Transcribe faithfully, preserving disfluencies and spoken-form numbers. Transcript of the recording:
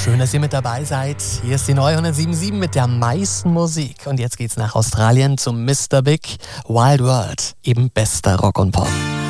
Schön, dass ihr mit dabei seid. Hier ist die neue hundertsieben Komma sieben mit der meisten Musik. Und jetzt geht's nach Australien zum Mister Big Wild World. Eben bester Rock und Pop.